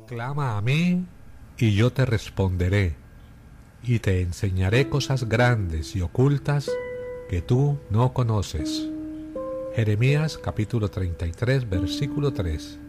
Clama a mí, y yo te responderé, y te enseñaré cosas grandes y ocultas que tú no conoces. Jeremías capítulo 33, versículo 3.